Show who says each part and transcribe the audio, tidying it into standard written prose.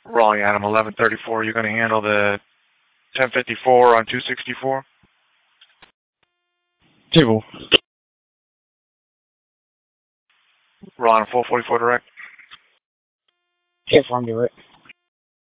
Speaker 1: Raleigh, Adam, 1134. You're going to handle the 1054 on 264?
Speaker 2: Table.
Speaker 1: Ron, 444 direct.
Speaker 2: Yeah, farm direct.